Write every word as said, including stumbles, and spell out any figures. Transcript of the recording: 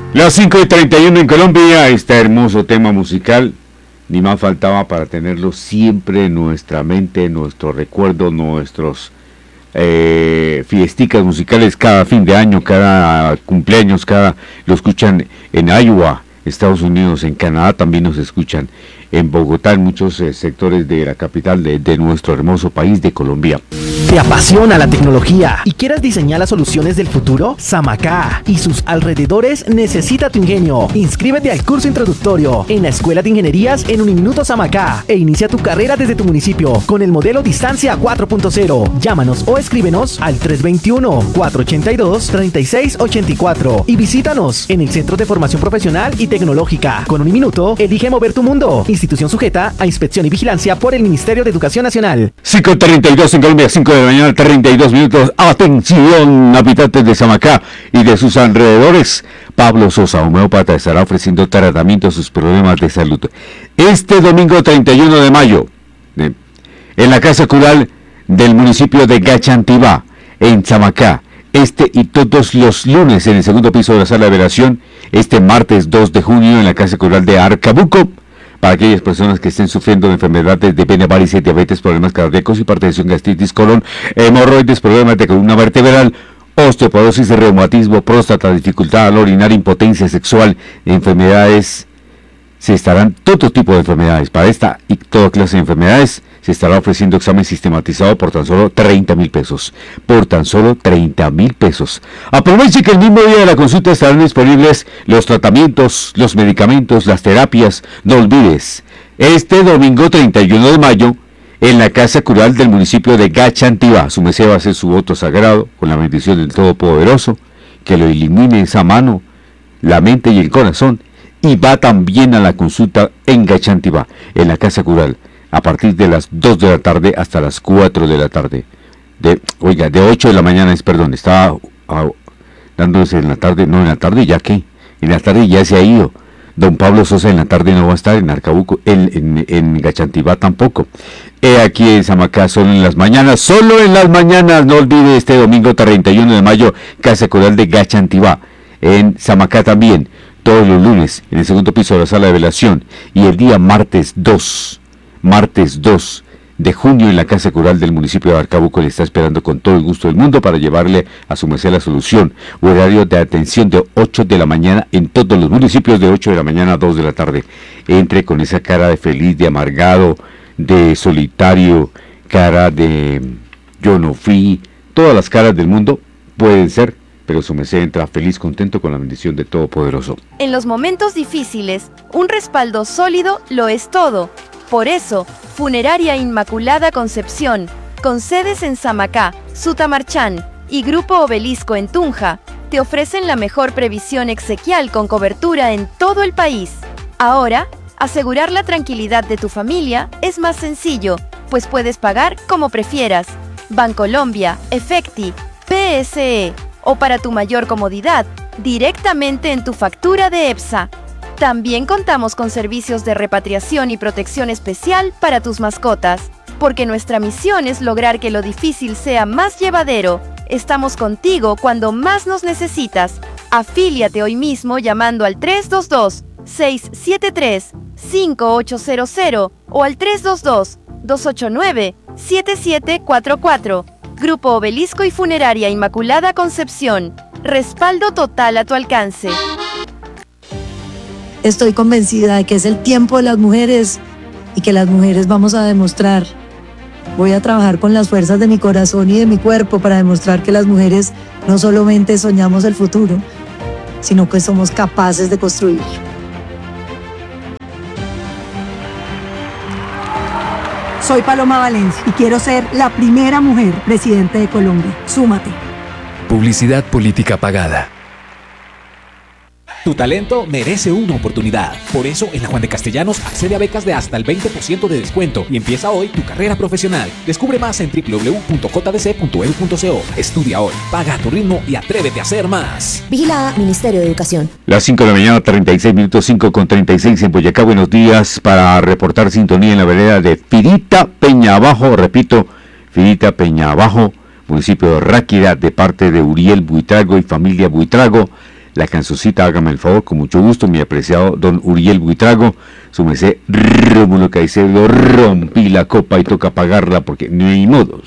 Las cinco y treinta y uno en Colombia, este hermoso tema musical, ni más faltaba para tenerlo siempre en nuestra mente, en nuestro recuerdo, nuestros eh, fiesticas musicales cada fin de año, cada cumpleaños, cada lo escuchan en Iowa, Estados Unidos, en Canadá también nos escuchan, en Bogotá, en muchos eh, sectores de la capital de, de nuestro hermoso país de Colombia. ¿Te apasiona la tecnología y quieres diseñar las soluciones del futuro? Samacá y sus alrededores necesita tu ingenio. Inscríbete al curso introductorio en la Escuela de Ingenierías en Uniminuto Samacá e inicia tu carrera desde tu municipio con el modelo Distancia cuatro punto cero. Llámanos o escríbenos al tres dos uno, cuatro ocho dos, tres seis ocho cuatro y visítanos en el Centro de Formación Profesional y Tecnológica. Con Uniminuto, elige mover tu mundo. Institución sujeta a inspección y vigilancia por el Ministerio de Educación Nacional. cinco treinta y dos en Colombia, cinco de la mañana, treinta y dos minutos. Atención, habitantes de Samacá y de sus alrededores. Pablo Sosa, homeópata, estará ofreciendo tratamiento a sus problemas de salud. Este domingo treinta y uno de mayo, eh, en la Casa Cural del municipio de Gachantibá, en Samacá. Este y todos los lunes en el segundo piso de la sala de velación. Este martes dos de junio en la Casa Cural de Arcabuco. Para aquellas personas que estén sufriendo de enfermedades de vena, varices, diabetes, problemas cardíacos, hipertensión, gastritis, colon, hemorroides, problemas de columna vertebral, osteoporosis, reumatismo, próstata, dificultad al orinar, impotencia sexual, enfermedades, se estarán todo tipo de enfermedades. Para esta y toda clase de enfermedades se estará ofreciendo examen sistematizado por tan solo treinta mil pesos. Por tan solo treinta mil pesos. Aproveche que el mismo día de la consulta estarán disponibles los tratamientos, los medicamentos, las terapias. No olvides, este domingo treinta y uno de mayo, en la Casa Cural del municipio de Gachantibá, su merced va a hacer su voto sagrado con la bendición del Todopoderoso, que lo ilumine esa mano, la mente y el corazón. Y va también a la consulta en Gachantibá, en la Casa Cural, a partir de las dos de la tarde hasta las cuatro de la tarde. De, oiga, de ocho de la mañana, es perdón, estaba uh, dándose en la tarde, no en la tarde, ya que, en la tarde ya se ha ido. Don Pablo Sosa en la tarde no va a estar en Arcabuco, en, en, en Gachantibá tampoco. He aquí en Samacá solo en las mañanas, solo en las mañanas, no olvide este domingo treinta y uno de mayo, Casa Cural de Gachantibá, en Samacá también. Todos los lunes en el segundo piso de la sala de velación y el día martes dos, martes dos de junio en la Casa Cural del municipio de Arcabuco le está esperando con todo el gusto del mundo para llevarle a su merced la solución. Horario de atención de ocho de la mañana en todos los municipios, de ocho de la mañana a dos de la tarde. Entre con esa cara de feliz, de amargado, de solitario, cara de yo no fui, todas las caras del mundo pueden ser, pero su merced entra feliz, contento con la bendición de Todopoderoso. En los momentos difíciles, un respaldo sólido lo es todo. Por eso, Funeraria Inmaculada Concepción, con sedes en Samacá, Sutamarchán y Grupo Obelisco en Tunja, te ofrecen la mejor previsión exequial con cobertura en todo el país. Ahora, asegurar la tranquilidad de tu familia es más sencillo, pues puedes pagar como prefieras. Bancolombia, Efecti, P S E, o para tu mayor comodidad, directamente en tu factura de EPSA. También contamos con servicios de repatriación y protección especial para tus mascotas, porque nuestra misión es lograr que lo difícil sea más llevadero. Estamos contigo cuando más nos necesitas. Afíliate hoy mismo llamando al tres dos dos, seis siete tres, cinco ocho cero cero o al tres dos dos, dos ocho nueve, siete siete cuatro cuatro. Grupo Obelisco y Funeraria Inmaculada Concepción. Respaldo total a tu alcance. Estoy convencida de que es el tiempo de las mujeres y que las mujeres vamos a demostrar. Voy a trabajar con las fuerzas de mi corazón y de mi cuerpo para demostrar que las mujeres no solamente soñamos el futuro, sino que somos capaces de construir. Soy Paloma Valencia y quiero ser la primera mujer presidente de Colombia. Súmate. Publicidad política pagada. Tu talento merece una oportunidad. Por eso, en la Juan de Castellanos accede a becas de hasta el veinte por ciento de descuento y empieza hoy tu carrera profesional. Descubre más en doble u doble u doble u punto j d c punto e d u punto co. Estudia hoy, paga a tu ritmo y atrévete a hacer más. Vigilada Ministerio de Educación. Las cinco de la mañana, treinta y seis minutos, cinco con treinta y seis en Boyacá. Buenos días para reportar sintonía en la vereda de Firita, Peñabajo. Repito, Firita, Peñabajo, municipio de Ráquira, de parte de Uriel Buitrago y familia Buitrago. la cancioncita Hágame el favor, con mucho gusto, mi apreciado don Uriel Buitrago, su merced Rómulo Caicedo, rompí la copa y toca pagarla porque no hay modos.